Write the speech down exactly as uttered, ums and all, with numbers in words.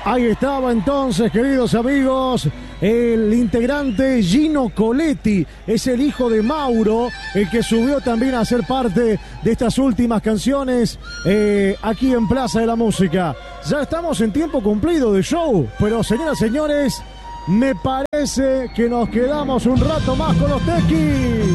Ahí estaba entonces, queridos amigos, el integrante Gino Coletti, es el hijo de Mauro, el que subió también a ser parte de estas últimas canciones eh, aquí en Plaza de la Música. Ya estamos en tiempo cumplido de show, pero señoras y señores, me parece que nos quedamos un rato más con los Tequis.